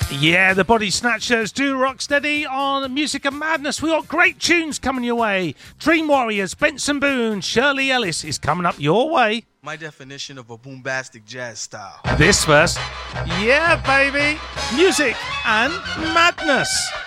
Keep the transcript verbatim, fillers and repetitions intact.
Yeah, the Body Snatchers do rock steady on Music and Madness. We got great tunes coming your way. Dream Warriors, Benson Boone, Shirley Ellis is coming up your way. My definition of a boombastic jazz style. This verse, yeah, baby, Music and Madness.